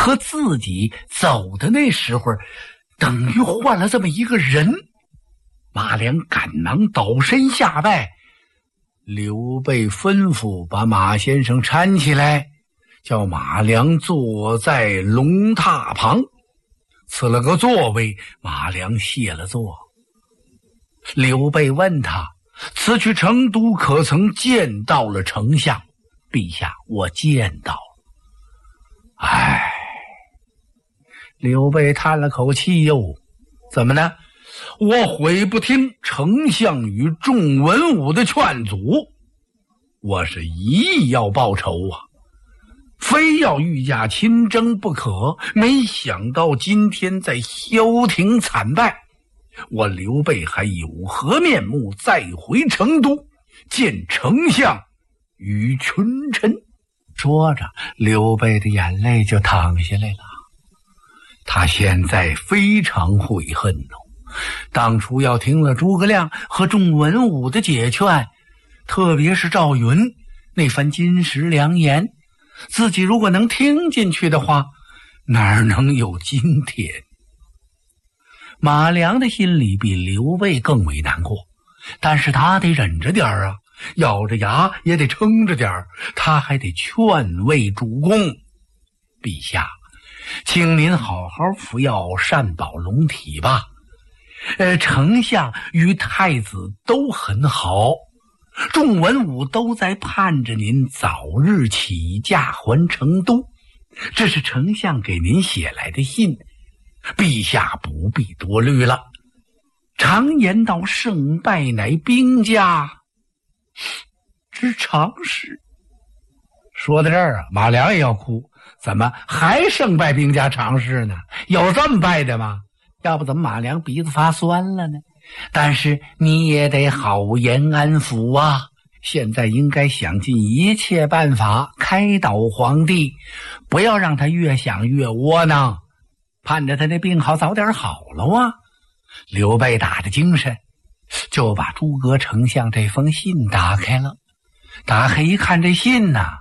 可自己走的那时候等于换了这么一个人。马良赶忙倒身下拜，刘备吩咐把马先生搀起来，叫马良坐在龙榻旁，赐了个座位。马良谢了座。刘备问他，此去成都可曾见到了丞相？陛下，我见到了。唉，刘备叹了口气哟，怎么呢？我悔不听丞相与众文武的劝阻，我是一意要报仇啊，非要御驾亲征不可。没想到今天在萧亭惨败，我刘备还有何面目再回成都见丞相与群臣？说着，刘备的眼泪就淌下来了。他现在非常悔恨当初要听了诸葛亮和众文武的解劝，特别是赵云那番金石良言，自己如果能听进去的话，哪能有今天？马良的心里比刘备更为难过，但是他得忍着点啊，咬着牙也得撑着点，他还得劝慰主公。陛下，请您好好服药，善保龙体吧。丞相与太子都很好，众文武都在盼着您早日起驾还成都。这是丞相给您写来的信，陛下不必多虑了。常言道，胜败乃兵家之常事。说到这儿啊，马良也要哭，怎么还胜败兵家常事呢？有这么败的吗？要不怎么马良鼻子发酸了呢？但是你也得好言安抚啊，现在应该想尽一切办法开导皇帝，不要让他越想越窝囊，盼着他那病好早点好了啊。刘备打着精神，就把诸葛丞相这封信打开了。打开一看这信呐，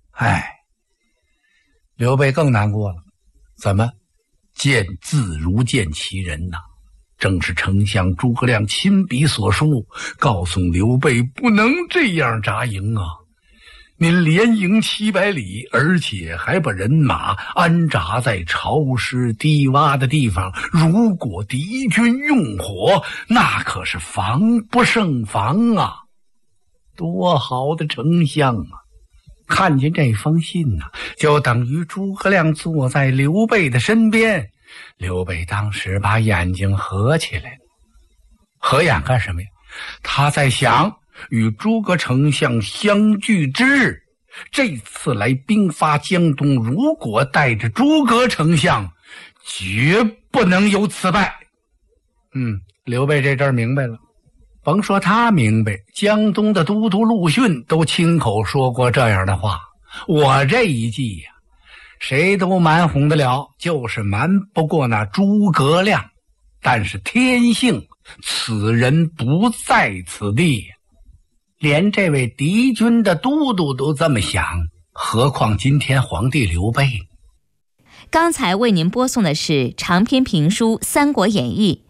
刘备更难过了。怎么见字如见其人呐，正是丞相诸葛亮亲笔所书，告诉刘备不能这样扎营啊！您连营700里，而且还把人马安扎在潮湿低洼的地方，如果敌军用火，那可是防不胜防啊！多好的丞相啊！看见这封信呢，就等于诸葛亮坐在刘备的身边。刘备当时把眼睛合起来了，合眼干什么呀？他在想，与诸葛丞相相聚之日，这次来兵发江东，如果带着诸葛丞相，绝不能有此败。刘备这阵儿明白了。甭说他明白，江东的都督陆逊都亲口说过这样的话。我这一计呀，谁都蛮哄得了，就是瞒不过那诸葛亮。但是天幸此人不在此地，连这位敌军的都督都这么想，何况今天皇帝刘备。 刚才为您播送的是长篇评书《三国演义》，